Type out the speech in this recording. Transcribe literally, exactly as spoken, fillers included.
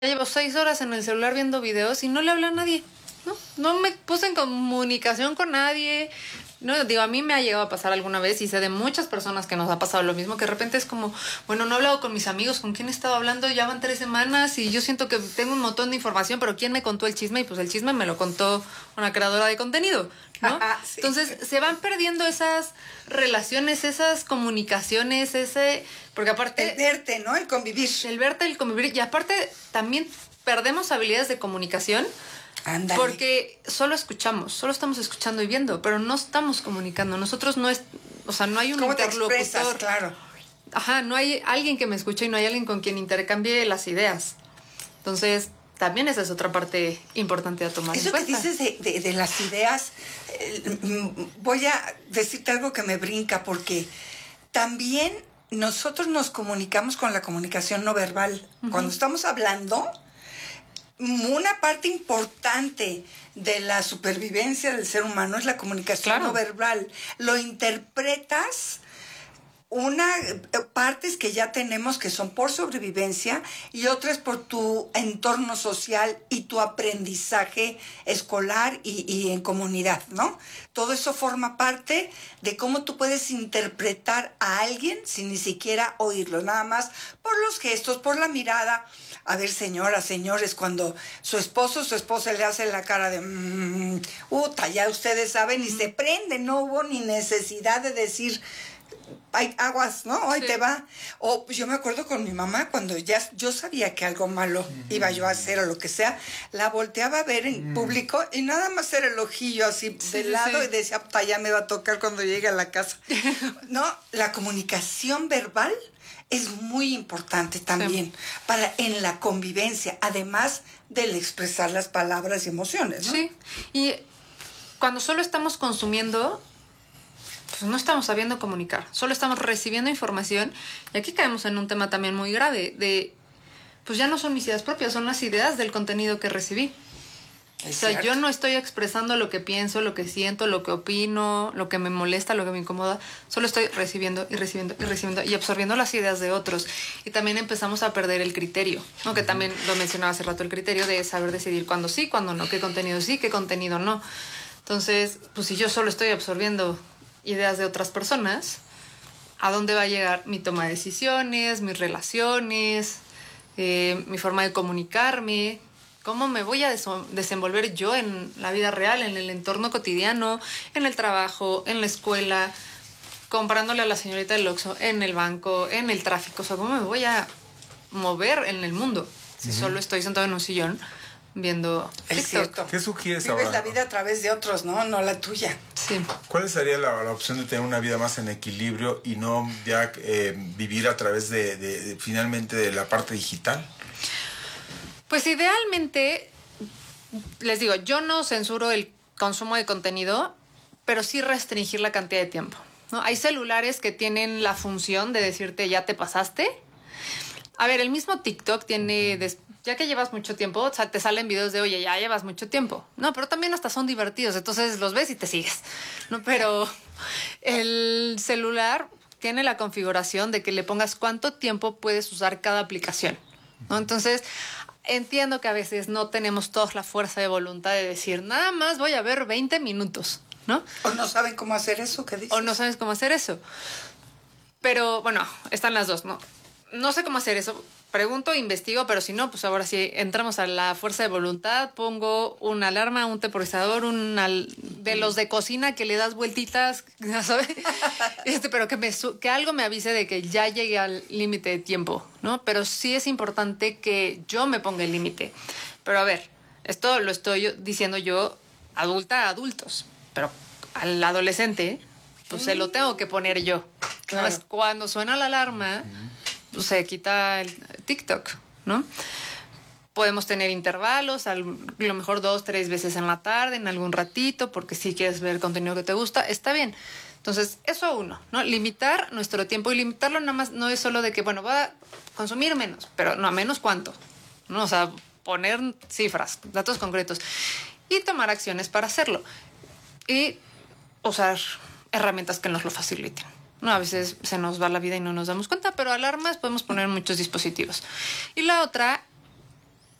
llevo seis horas en el celular viendo videos y no le habla a nadie, ¿no? No me puse en comunicación con nadie. No, digo, a mí me ha llegado a pasar alguna vez y sé de muchas personas que nos ha pasado lo mismo, que de repente es como, bueno, no he hablado con mis amigos, ¿con quién he estado hablando? Ya van tres semanas y yo siento que tengo un montón de información, pero ¿quién me contó el chisme? Y pues el chisme me lo contó una creadora de contenido, ¿no? Sí. Entonces se van perdiendo esas relaciones, esas comunicaciones, ese... Porque aparte... El verte, ¿no? El convivir. El verte, el convivir. Y aparte también perdemos habilidades de comunicación. Ándale. Porque solo escuchamos, solo estamos escuchando y viendo, pero no estamos comunicando. Nosotros no es, o sea, no hay un ¿Cómo interlocutor. te expresas? Claro. Ajá, no hay alguien que me escuche y no hay alguien con quien intercambie las ideas. Entonces, también esa es otra parte importante a tomar Eso en cuenta. Eso que dices de, de, de las ideas, eh, voy a decirte algo que me brinca, porque también nosotros nos comunicamos con la comunicación no verbal. Uh-huh. Cuando estamos hablando... Una parte importante de la supervivencia del ser humano es la comunicación claro. no verbal. Lo interpretas, una partes que ya tenemos que son por sobrevivencia y otras por tu entorno social y tu aprendizaje escolar y, y en comunidad, ¿no? Todo eso forma parte de cómo tú puedes interpretar a alguien sin ni siquiera oírlo, nada más por los gestos, por la mirada. A ver, señoras, señores, cuando su esposo o su esposa le hace la cara de... Mmm, uta, ya ustedes saben, y se prende, no hubo ni necesidad de decir... Hay aguas, ¿no? Hoy sí. te va. O pues yo me acuerdo con mi mamá, cuando ya yo sabía que algo malo uh-huh. iba yo a hacer o lo que sea, la volteaba a ver en uh-huh. público y nada más era el ojillo así sí, de lado sí. y decía, puta, ya me va a tocar cuando llegue a la casa. No, la comunicación verbal es muy importante también sí. para en la convivencia, además del expresar las palabras y emociones, ¿no? Sí, y cuando solo estamos consumiendo... pues no estamos sabiendo comunicar, solo estamos recibiendo información y aquí caemos en un tema también muy grave de, pues ya no son mis ideas propias, son las ideas del contenido que recibí. Es o sea, cierto. Yo no estoy expresando lo que pienso, lo que siento, lo que opino, lo que me molesta, lo que me incomoda, solo estoy recibiendo y recibiendo y recibiendo y absorbiendo las ideas de otros. Y también empezamos a perder el criterio, ¿no? Que también lo mencionaba hace rato, el criterio de saber decidir cuándo sí, cuándo no, qué contenido sí, qué contenido no. Entonces, pues si yo solo estoy absorbiendo ideas de otras personas, ¿a dónde va a llegar mi toma de decisiones, mis relaciones, eh, mi forma de comunicarme? ¿Cómo me voy a des- desenvolver yo en la vida real, en el entorno cotidiano, en el trabajo, en la escuela, comprándole a la señorita del Oxxo, en el banco, en el tráfico? O sea, ¿cómo me voy a mover en el mundo si uh-huh. solo estoy sentado en un sillón viendo TikTok? ¿Qué sugieres Vives ahora? Vives la vida a través de otros, ¿no? No la tuya. Sí. ¿Cuál sería la, la opción de tener una vida más en equilibrio y no ya eh, vivir a través de, de, de finalmente de la parte digital? Pues idealmente, les digo, yo no censuro el consumo de contenido, pero sí restringir la cantidad de tiempo, ¿no? Hay celulares que tienen la función de decirte ya te pasaste. A ver, el mismo TikTok tiene, des- ya que llevas mucho tiempo, o sea, te salen videos de, oye, ya llevas mucho tiempo. No, pero también hasta son divertidos, entonces los ves y te sigues, ¿no? Pero el celular tiene la configuración de que le pongas cuánto tiempo puedes usar cada aplicación, ¿no? Entonces, entiendo que a veces no tenemos toda la fuerza de voluntad de decir, nada más voy a ver veinte minutos, ¿no? O no saben cómo hacer eso, ¿qué dices? O no sabes cómo hacer eso. Pero, bueno, están las dos, ¿no? No sé cómo hacer eso. Pregunto, investigo, pero si no, pues ahora sí entramos a la fuerza de voluntad. Pongo una alarma, un temporizador, un de los de cocina que le das vueltitas, ¿sabes? Este, pero que, me, que algo me avise de que ya llegué al límite de tiempo, ¿no? Pero sí es importante que yo me ponga el límite. Pero a ver, esto lo estoy diciendo yo adulta a adultos, pero al adolescente, pues mm. se lo tengo que poner yo. Claro. Entonces, cuando suena la alarma... pues se quita el TikTok, ¿no? Podemos tener intervalos, a lo mejor dos, tres veces en la tarde, en algún ratito, porque si quieres ver contenido que te gusta, está bien. Entonces, eso uno, ¿no? Limitar nuestro tiempo y limitarlo nada más no es solo de que, bueno, va a consumir menos, pero no, a menos cuánto, ¿no? O sea, poner cifras, datos concretos y tomar acciones para hacerlo. Y usar herramientas que nos lo faciliten. No, a veces se nos va la vida y no nos damos cuenta, pero alarmas podemos poner en muchos dispositivos. Y la otra